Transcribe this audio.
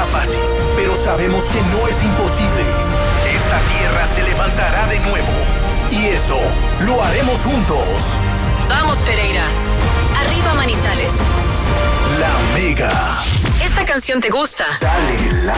fácil, pero sabemos que no es imposible. Esta tierra se levantará de nuevo. Y eso lo haremos juntos. Vamos, Pereira. Arriba, Manizales. La Mega. ¿Esta canción te gusta? Dale like.